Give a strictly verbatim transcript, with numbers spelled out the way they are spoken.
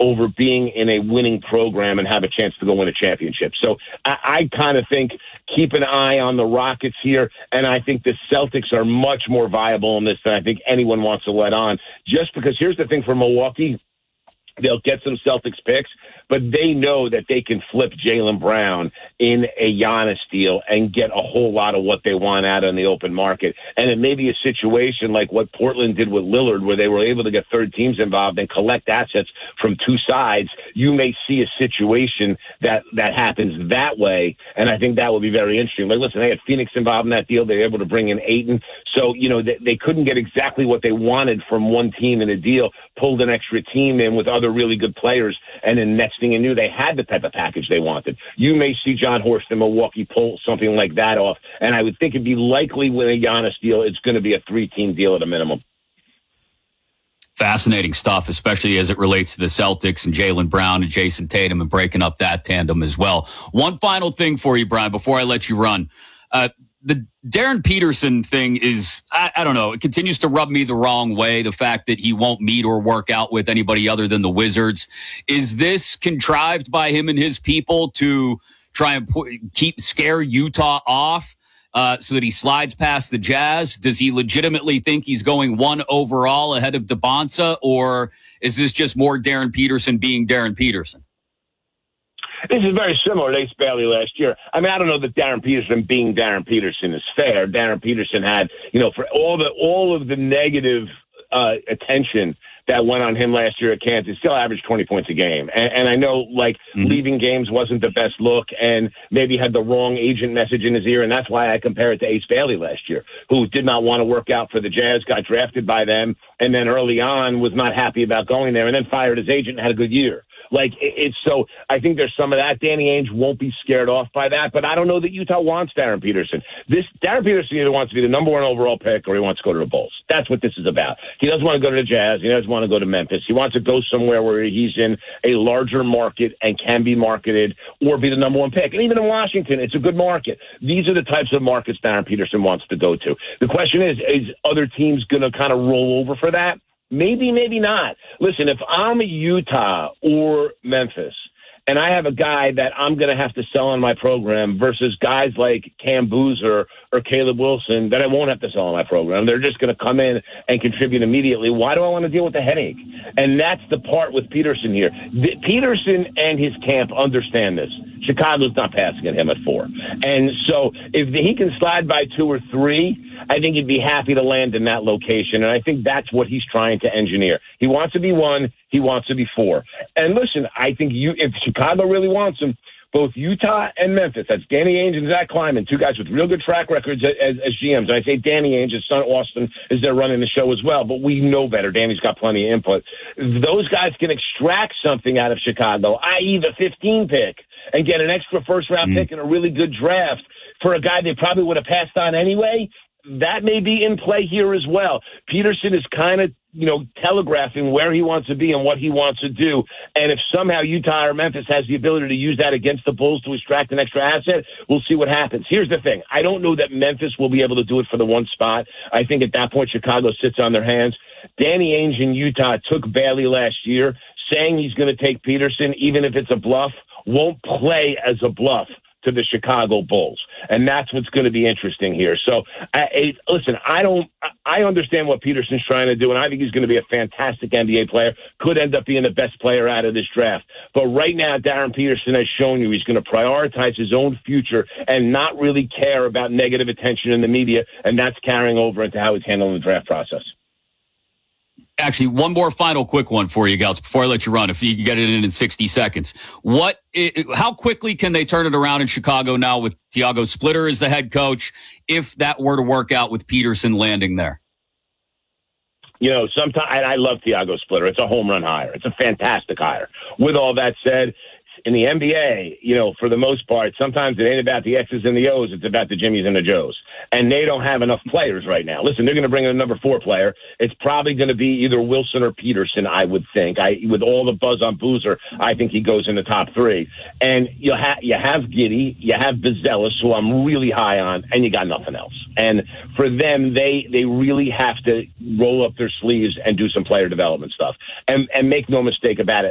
over being in a winning program and have a chance to go win a championship. So I, I kind of think keep an eye on the Rockets here, and I think the Celtics are much more viable in this than I think anyone wants to let on. Just because here's the thing for Milwaukee, they'll get some Celtics picks, but they know that they can flip Jaylen Brown in a Giannis deal and get a whole lot of what they want out on the open market. And it may be a situation like what Portland did with Lillard, where they were able to get third teams involved and collect assets from two sides. You may see a situation that, that happens that way, and I think that would be very interesting. Like, listen, they had Phoenix involved in that deal. They were able to bring in Ayton. So, you know, they, they couldn't get exactly what they wanted from one team in a deal, pulled an extra team in with other really good players, and then next thing you knew, they had the type of package they wanted. You may see John Horst in Milwaukee pull something like that off, and I would think it'd be likely with a Giannis deal, it's going to be a three-team deal at a minimum. Fascinating stuff, especially as it relates to the Celtics and Jaylen Brown and Jason Tatum and breaking up that tandem as well. One final thing for you, Brian, before I let you run. Uh, the Darren Peterson thing is, I, I don't know, it continues to rub me the wrong way, the fact that he won't meet or work out with anybody other than the Wizards. Is this contrived by him and his people to try and put, keep scare Utah off uh, so that he slides past the Jazz? Does he legitimately think he's going one overall ahead of DeBonsa, or is this just more Darren Peterson being Darren Peterson? This is very similar to Ace Bailey last year. I mean, I don't know that Darren Peterson being Darren Peterson is fair. Darren Peterson had, you know, for all the all of the negative uh, attention that went on him last year at Kansas, still averaged twenty points a game. And, and I know, like, mm-hmm. leaving games wasn't the best look and maybe had the wrong agent message in his ear, and that's why I compare it to Ace Bailey last year, who did not want to work out for the Jazz, got drafted by them, and then early on was not happy about going there, and then fired his agent and had a good year. Like, it's so, I think there's some of that. Danny Ainge won't be scared off by that, but I don't know that Utah wants Darren Peterson. This Darren Peterson either wants to be the number one overall pick or he wants to go to the Bulls. That's what this is about. He doesn't want to go to the Jazz. He doesn't want to go to Memphis. He wants to go somewhere where he's in a larger market and can be marketed or be the number one pick. And even in Washington, it's a good market. These are the types of markets Darren Peterson wants to go to. The question is, is other teams going to kind of roll over for that? Maybe, maybe not. Listen, if I'm Utah or Memphis and I have a guy that I'm going to have to sell on my program versus guys like Cam Boozer or Caleb Wilson that I won't have to sell on my program, they're just going to come in and contribute immediately. Why do I want to deal with the headache? And that's the part with Peterson here. The, Peterson and his camp understand this. Chicago's not passing at him at four. And so if he can slide by two or three, I think he'd be happy to land in that location. And I think that's what he's trying to engineer. He wants to be one. He wants to be four. And listen, I think you, if Chicago really wants him, both Utah and Memphis, that's Danny Ainge and Zach Kleiman, two guys with real good track records as, as G Ms. And I say Danny Ainge, his son Austin, is there running the show as well, but we know better. Danny's got plenty of input. Those guys can extract something out of Chicago, that is the fifteen pick, and get an extra first-round mm. pick and a really good draft for a guy they probably would have passed on anyway. That may be in play here as well. Peterson is kind of, you know, telegraphing where he wants to be and what he wants to do. And if somehow Utah or Memphis has the ability to use that against the Bulls to extract an extra asset, we'll see what happens. Here's the thing. I don't know that Memphis will be able to do it for the one spot. I think at that point Chicago sits on their hands. Danny Ainge in Utah took Bailey last year, saying he's going to take Peterson, even if it's a bluff, won't play as a bluff to the Chicago Bulls. And that's what's going to be interesting here. So, I, I, listen, I don't, I understand what Peterson's trying to do, and I think he's going to be a fantastic N B A player, could end up being the best player out of this draft. But right now, Darren Peterson has shown you he's going to prioritize his own future and not really care about negative attention in the media, and that's carrying over into how he's handling the draft process. Actually, one more final quick one for you, Gals, before I let you run, if you can get it in in sixty seconds. What, how quickly can they turn it around in Chicago now with Tiago Splitter as the head coach, if that were to work out with Peterson landing there? You know, sometimes I love Tiago Splitter. It's a home run hire. It's a fantastic hire. With all that said, in the N B A, you know, for the most part, sometimes it ain't about the X's and the O's. It's about the Jimmys and the Joes. And they don't have enough players right now. Listen, they're going to bring in a number four player. It's probably going to be either Wilson or Peterson, I would think. I, with all the buzz on Boozer, I think he goes in the top three. And you, ha- you have Giddey, you have Bizelis, who I'm really high on, and you got nothing else. And for them, they they really have to roll up their sleeves and do some player development stuff. And, and make no mistake about it,